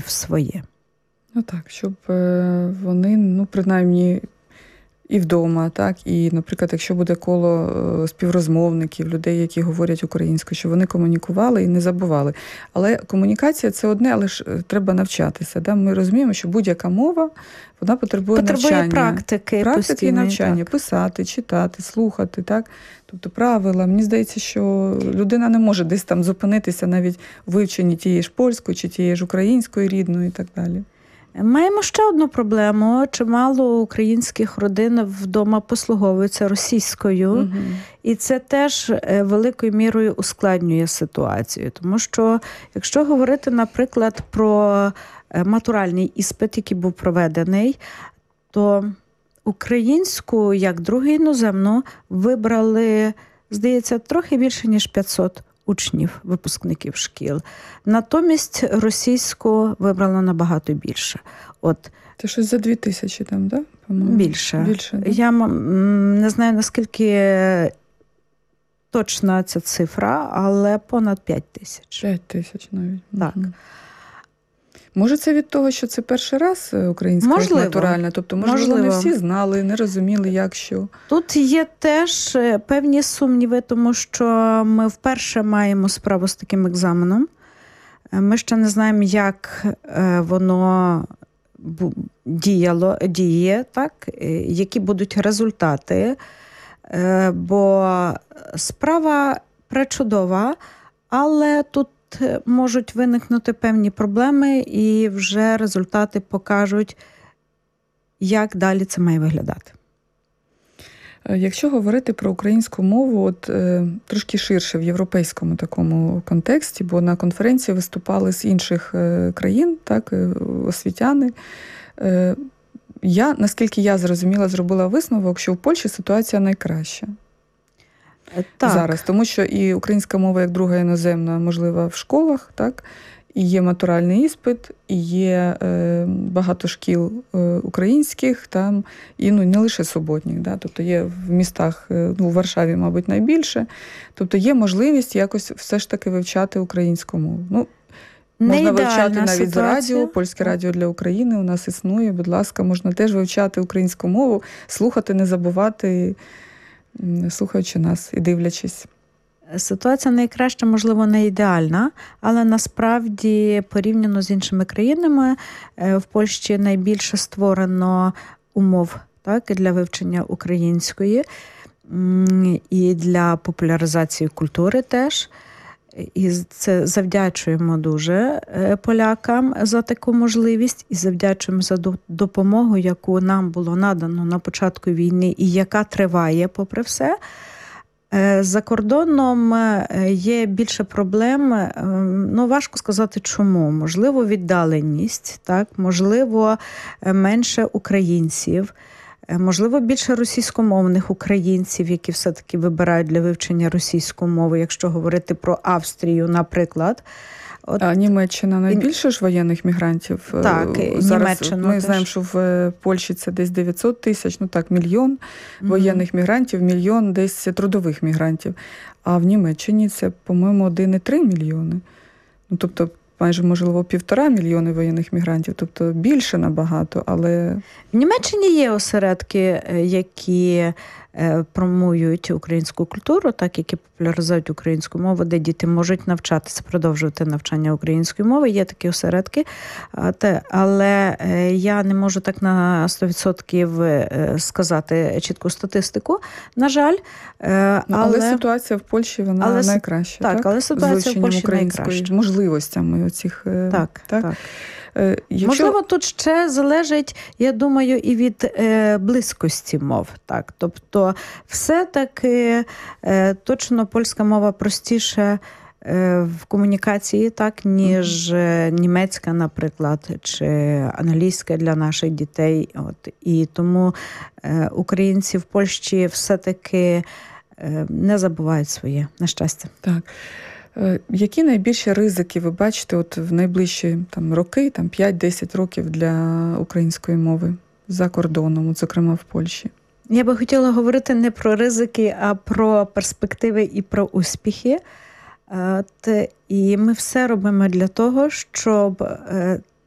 в своє. Ну так, щоб вони, принаймні, і вдома, так, і, наприклад, якщо буде коло співрозмовників, людей, які говорять українською, щоб вони комунікували і не забували. Але комунікація – це одне, але ж треба навчатися. Да? Ми розуміємо, що будь-яка мова, вона потребує навчання. Практики і навчання. Так. Писати, читати, слухати, так? Тобто правила. Мені здається, що людина не може десь там зупинитися навіть у вивченні тієї ж польської, чи тієї ж української рідної і так далі. Маємо ще одну проблему. Чимало українських родин вдома послуговуються російською. Угу. І це теж великою мірою ускладнює ситуацію. Тому що, якщо говорити, наприклад, про матуральний іспит, який був проведений, то українську, як другу іноземну, вибрали, здається, трохи більше, ніж 500 учнів, випускників шкіл. Натомість російську вибрало набагато більше. Це щось за 2000 там, так? Да? Більше. Да? Я не знаю, наскільки точна ця цифра, але понад 5000. 5000 навіть. Так. Угу. Може, це від того, що це перший раз українська натуральна? Тобто, можливо, не всі знали, не розуміли, як що. Тут є теж певні сумніви, тому що ми вперше маємо справу з таким екзаменом. Ми ще не знаємо, як воно діє, так? Які будуть результати. Бо справа пречудова, але тут можуть виникнути певні проблеми, і вже результати покажуть, як далі це має виглядати. Якщо говорити про українську мову трошки ширше в європейському такому контексті, бо на конференції виступали з інших країн, так, освітяни, наскільки я зрозуміла, зробила висновок, що в Польщі ситуація найкраща. Так. Зараз, тому що і українська мова як друга іноземна можлива в школах, так, і є матуральний іспит, і є багато шкіл українських, там, і не лише суботніх, да, тобто є в містах, у Варшаві, мабуть, найбільше, тобто є можливість якось все ж таки вивчати українську мову. Можна вивчати навіть з радіо, Польське радіо для України у нас існує, будь ласка, можна теж вивчати українську мову, слухати, не забувати, слухаючи нас і дивлячись. Ситуація найкраща, можливо, не ідеальна, але насправді, порівняно з іншими країнами, в Польщі найбільше створено умов, так, для вивчення української і для популяризації культури теж. І це завдячуємо дуже полякам за таку можливість і завдячуємо за допомогу, яку нам було надано на початку війни і яка триває попри все. За кордоном є більше проблем, важко сказати чому. Можливо, віддаленість, так? Можливо, менше українців, можливо, більше російськомовних українців, які все-таки вибирають для вивчення російської мови, якщо говорити про Австрію, наприклад. А Німеччина найбільше ж воєнних мігрантів? Так, зараз ми знаємо, що в Польщі це десь 900 тисяч, мільйон воєнних мігрантів, мільйон десь трудових мігрантів. А в Німеччині це, по-моєму, 1,3 мільйони. Тобто, майже, можливо, 1,5 мільйони воєнних мігрантів, тобто більше набагато, але... В Німеччині є осередки, які промують українську культуру, так, які популяризують українську мову, де діти можуть навчатися, продовжувати навчання української мови. Є такі осередки, але я не можу так на 100% сказати чітку статистику, на жаль. Але ситуація в Польщі, вона найкраща. Так, але ситуація в Польщі найкраща. Можливостями оцих. Так. Можливо, тут ще залежить, я думаю, і від близькості мов. Так? Тобто, все-таки точно польська мова простіша в комунікації, так, ніж німецька, наприклад, чи англійська для наших дітей. І тому українці в Польщі все-таки не забувають своє, на щастя. Так. Які найбільші ризики ви бачите в найближчі роки, 5-10 років для української мови за кордоном, зокрема в Польщі? Я би хотіла говорити не про ризики, а про перспективи і про успіхи. І ми все робимо для того, щоб